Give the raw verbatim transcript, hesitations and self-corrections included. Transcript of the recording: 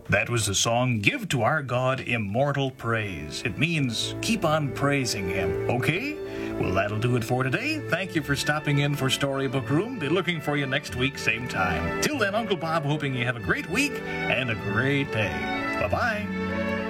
That was the song Give to Our God Immortal Praise. It means keep on praising Him, okay? Well, that'll do it for today. Thank you for stopping in for Storybook Room. Be looking for you next week, same time. Till then, Uncle Bob hoping you have a great week and a great day. Bye-bye.